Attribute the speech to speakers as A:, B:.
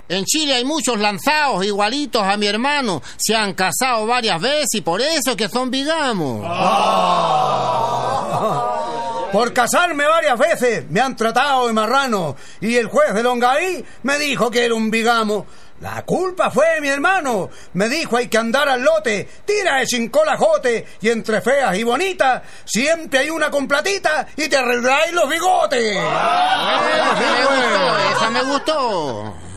A: En Chile hay muchos lanzados igualitos a mi hermano. Se han casado varias veces y por eso que son bigamos.
B: Por casarme varias veces me han tratado de marrano y el juez de Longaví me dijo que era un bigamo. La culpa fue de mi hermano. Me dijo hay que andar al lote, tira de sin colajote y entre feas y bonitas siempre hay una con platita y te arregláis los bigotes.
A: Esa me gustó.